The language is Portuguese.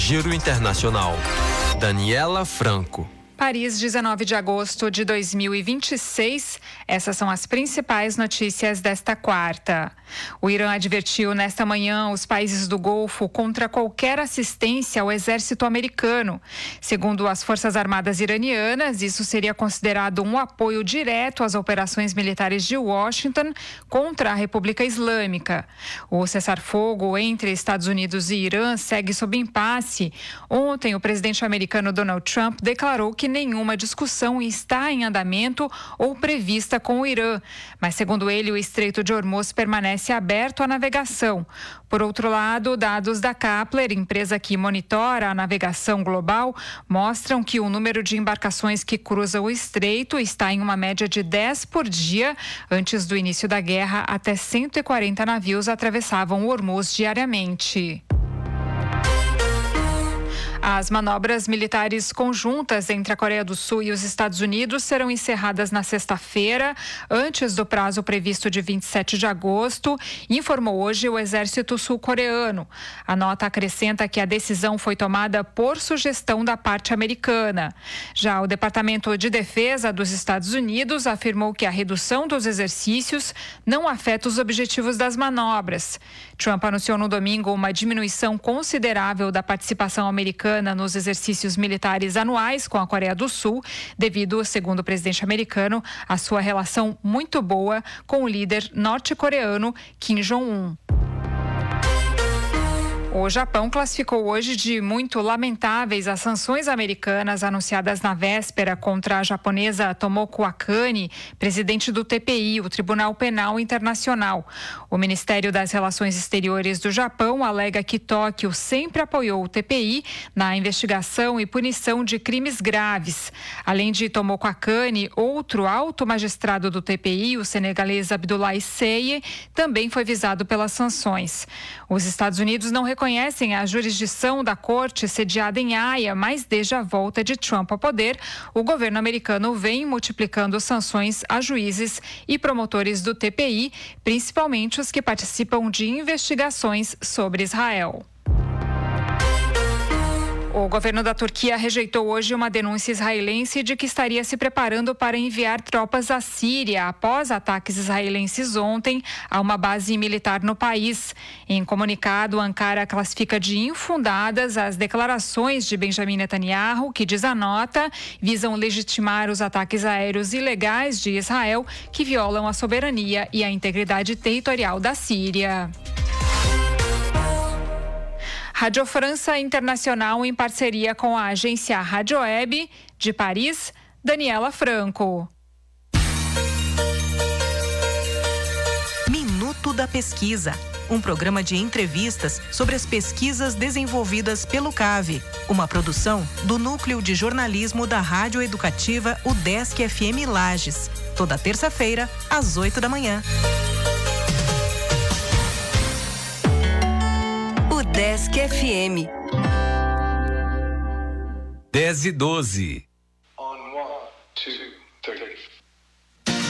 Giro Internacional. Daniela Franco. Paris, 19 de agosto de 2026. Essas são as principais notícias desta quarta. O Irã advertiu nesta manhã os países do Golfo contra qualquer assistência ao exército americano. Segundo as Forças Armadas iranianas, isso seria considerado um apoio direto às operações militares de Washington contra a República Islâmica. O cessar-fogo entre Estados Unidos e Irã segue sob impasse. Ontem, o presidente americano Donald Trump declarou que nenhuma discussão está em andamento ou prevista com o Irã, mas segundo ele, o Estreito de Hormuz permanece aberto à navegação. Por outro lado, dados da Kpler, empresa que monitora a navegação global, mostram que o número de embarcações que cruzam o estreito está em uma média de 10 por dia. Antes do início da guerra, até 140 navios atravessavam o Hormuz diariamente. As manobras militares conjuntas entre a Coreia do Sul e os Estados Unidos serão encerradas na sexta-feira, antes do prazo previsto de 27 de agosto, informou hoje o Exército Sul-Coreano. A nota acrescenta que a decisão foi tomada por sugestão da parte americana. Já o Departamento de Defesa dos Estados Unidos afirmou que a redução dos exercícios não afeta os objetivos das manobras. Trump anunciou no domingo uma diminuição considerável da participação americana nos exercícios militares anuais com a Coreia do Sul, devido, segundo o presidente americano, à sua relação muito boa com o líder norte-coreano Kim Jong-un. O Japão classificou hoje de muito lamentáveis as sanções americanas anunciadas na véspera contra a japonesa Tomoko Akane, presidente do TPI, o Tribunal Penal Internacional. O Ministério das Relações Exteriores do Japão alega que Tóquio sempre apoiou o TPI na investigação e punição de crimes graves. Além de Tomoko Akane, outro alto magistrado do TPI, o senegalês Abdoulaye Seye, também foi visado pelas sanções. Os Estados Unidos não reconhecem a jurisdição da corte sediada em Haia, mas desde a volta de Trump ao poder, o governo americano vem multiplicando sanções a juízes e promotores do TPI, principalmente os que participam de investigações sobre Israel. O governo da Turquia rejeitou hoje uma denúncia israelense de que estaria se preparando para enviar tropas à Síria após ataques israelenses ontem a uma base militar no país. Em comunicado, Ankara classifica de infundadas as declarações de Benjamin Netanyahu, que, diz a nota, visam legitimar os ataques aéreos ilegais de Israel que violam a soberania e a integridade territorial da Síria. Rádio França Internacional, em parceria com a agência Rádio Web, de Paris, Daniela Franco. Minuto da Pesquisa, um programa de entrevistas sobre as pesquisas desenvolvidas pelo CAV, uma produção do Núcleo de Jornalismo da Rádio Educativa UDESC FM Lages, toda terça-feira, às 8 da manhã. UDESC FM 10:12.